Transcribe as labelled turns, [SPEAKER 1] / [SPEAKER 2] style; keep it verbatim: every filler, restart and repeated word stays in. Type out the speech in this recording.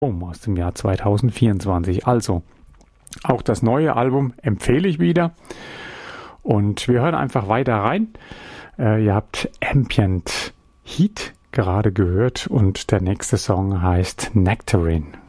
[SPEAKER 1] aus dem Jahr zweitausendvierundzwanzig. Also, auch das neue Album empfehle ich wieder. Und wir hören einfach weiter rein. Äh, ihr habt Ambient Heat gerade gehört und der nächste Song heißt Nectarine.